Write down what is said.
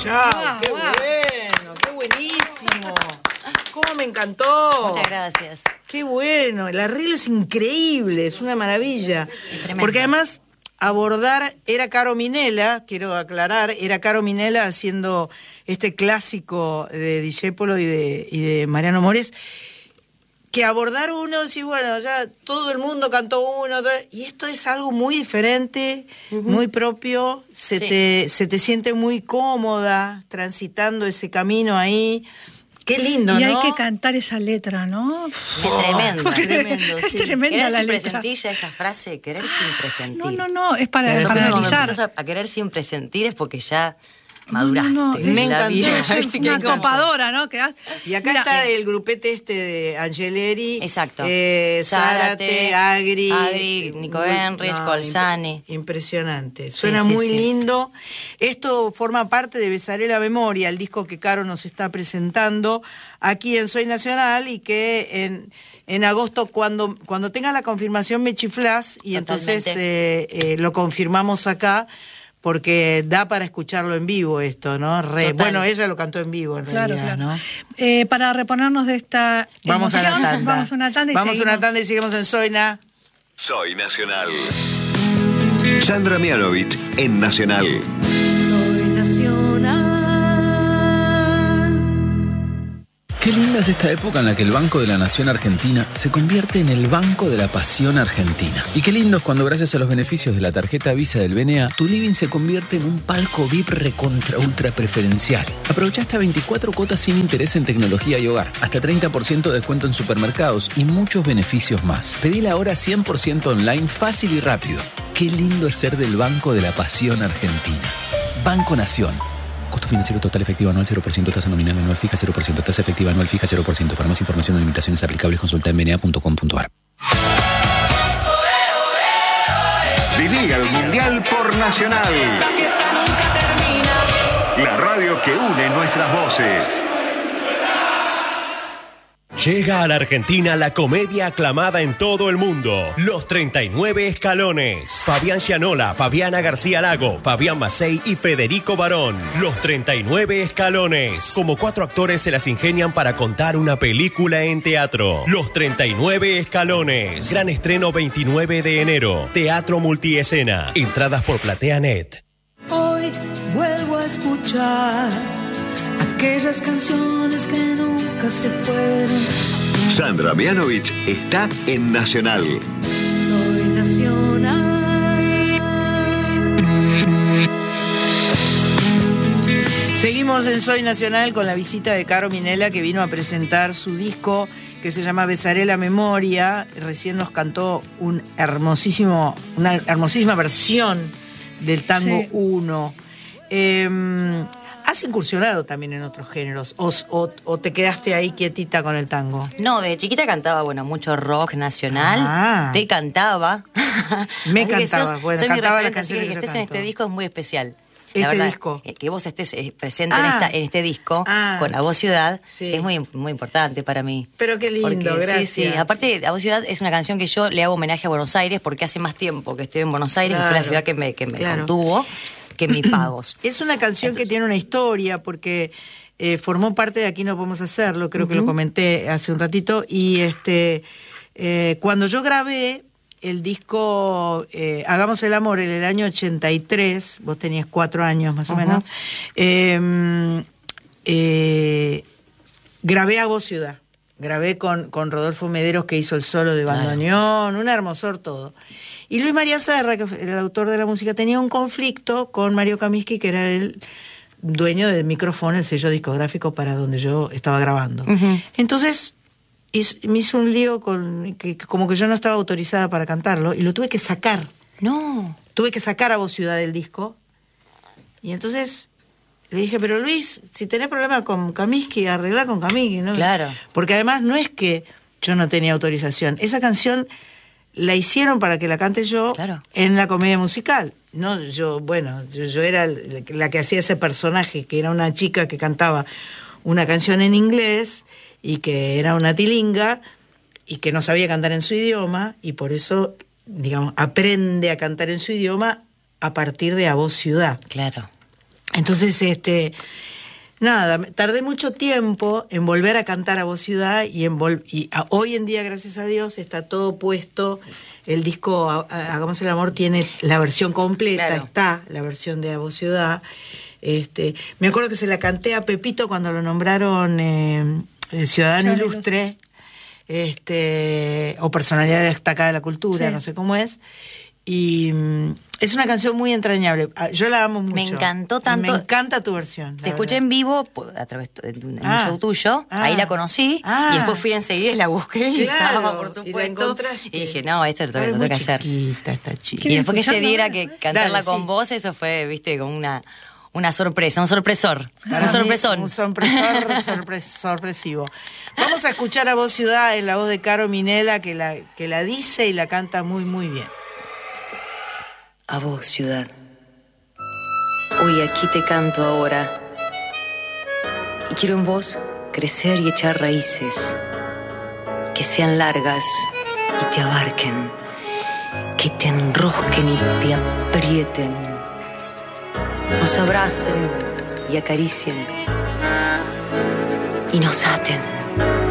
Chao, qué bueno, qué buenísimo. ¿Cómo me encantó? Muchas gracias. Qué bueno, el arreglo es increíble, es una maravilla. Es tremendo. Porque además abordar, era Caro Minella, quiero aclarar, era Caro Minella haciendo este clásico de Discépolo y de Mariano Mores, que abordar uno, decís, bueno, ya todo el mundo cantó uno, y esto es algo muy diferente, muy propio, se te siente muy cómoda transitando ese camino ahí. Qué lindo, y ¿no? hay que cantar esa letra, ¿no? Es tremenda. Tremendo, Es sí. tremenda Querer la siempre letra. sentir, ya esa frase, querer siempre sentir. No, es para Yo creo que cuando analizar. empezás a querer siempre sentir es porque ya maduraste. No, Me la encantó. vida. Es Viste que una hay como- topadora, ¿no? Y acá Mira, está el grupete de Angeleri, Exacto. Zárate, Agri, Nico Enrich, Colzani. Impresionante. Suena sí, muy sí. lindo. Esto forma parte de Besaré la Memoria, el disco que Caro nos está presentando aquí en Soy Nacional y que en agosto, cuando tenga la confirmación, me chiflás y entonces lo confirmamos acá. Porque da para escucharlo en vivo esto, ¿no? Bueno, ella lo cantó en vivo en realidad, ¿no? Para reponernos de esta Vamos emoción, a la tanda. vamos a una tanda y Vamos a seguimos. una tanda y seguimos en Soy Soy Nacional. Sandra Mianovich en Nacional. Soy Nacional. Qué linda es esta época en la que el Banco de la Nación Argentina se convierte en el Banco de la Pasión Argentina. Y qué lindo es cuando, gracias a los beneficios de la tarjeta Visa del BNA, tu living se convierte en un palco VIP recontra ultra preferencial. Aprovecha hasta 24 cuotas sin interés en tecnología y hogar, hasta 30% de descuento en supermercados y muchos beneficios más. Pedila ahora 100% online, fácil y rápido. Qué lindo es ser del Banco de la Pasión Argentina. Banco Nación. Costo financiero total efectivo anual 0%, tasa nominal anual fija 0%, tasa efectiva anual fija 0%. Para más información o limitaciones aplicables, consulta en bna.com.ar. Viví el Mundial por Nacional. Esta fiesta nunca termina. La radio que une nuestras voces. Llega a la Argentina la comedia aclamada en todo el mundo, Los 39 Escalones. Fabián Gianola, Fabiana García Lago, Fabián Macei y Federico Barón. Los 39 Escalones. Como 4 actores se las ingenian para contar una película en teatro. Los 39 Escalones. Gran estreno 29 de enero. Teatro Multiescena. Entradas por PlateaNet. Hoy vuelvo a escuchar aquellas canciones que nunca se fueron. Sandra Mianovich está en Nacional. Soy Nacional. Seguimos en Soy Nacional con la visita de Caro Minella, que vino a presentar su disco que se llama Besaré la Memoria. Recién nos cantó una hermosísima versión del tango 1. ¿Has incursionado también en otros géneros? ¿O te quedaste ahí quietita con el tango? No, de chiquita cantaba, mucho rock nacional. Te cantaba. Me Así que cantaba, soy bueno, mi cantaba las referente, así canciones que que yo estés en canto. este disco es muy especial. ¿Este disco? Que vos estés presente en este disco con La Voz Ciudad es muy, muy importante para mí. Pero qué lindo, porque, gracias. Sí. Aparte, La Voz Ciudad es una canción que yo le hago homenaje a Buenos Aires porque hace más tiempo que estoy en Buenos Aires y fue la ciudad que me contuvo que mis pagos. Es una canción que tiene una historia porque formó parte de Aquí No Podemos Hacerlo, creo que lo comenté hace un ratito, y cuando yo grabé el disco Hagamos el Amor en el año 83, vos tenías 4 años más o menos, grabé a Voz Ciudad. Grabé con Rodolfo Mederos, que hizo el solo de bandoneón, un hermosor todo. Y Luis María Serra, que era el autor de la música, tenía un conflicto con Mario Kaminsky, que era el dueño del micrófono, el sello discográfico para donde yo estaba grabando. Entonces me hizo un lío como que yo no estaba autorizada para cantarlo, y lo tuve que sacar. No. Tuve que sacar a Voz Ciudad del disco. Y entonces le dije, pero Luis, si tenés problema con Kaminsky, arreglá con Kaminsky, ¿no? Claro. Porque además no es que yo no tenía autorización. Esa canción la hicieron para que la cante yo en la comedia musical. No, yo era la que hacía ese personaje, que era una chica que cantaba una canción en inglés y que era una tilinga y que no sabía cantar en su idioma, y por eso, digamos, aprende a cantar en su idioma a partir de A Voz Ciudad. Claro. Entonces, nada, tardé mucho tiempo en volver a cantar A Vos Ciudad y hoy en día, gracias a Dios, está todo puesto. El disco Hagamos el Amor tiene la versión completa, claro. Está la versión de A Vos Ciudad. Me acuerdo que se la canté a Pepito cuando lo nombraron Ciudadano Ilustre, o personalidad destacada de la cultura, sí. No sé cómo es. Y es una canción muy entrañable. Yo la amo mucho. Me encantó tanto. Me encanta tu versión. Te escuché en vivo a través de un show tuyo. Ahí la conocí. Y después fui enseguida y la busqué y estaba, por supuesto. Y dije, no, esto lo tengo que hacer. Está chiquita. Y después que se diera que cantarla con vos, eso fue, viste, como una sorpresa, un sorpresor. Para un sorpresón. Un sorpresor sorpresivo. Vamos a escuchar A Vos Ciudad en la voz de Caro Minella, que la dice y la canta muy, muy bien. A vos, ciudad, hoy aquí te canto ahora, y quiero en vos crecer y echar raíces, que sean largas y te abarquen, que te enrosquen y te aprieten, nos abracen y acaricien, y nos aten.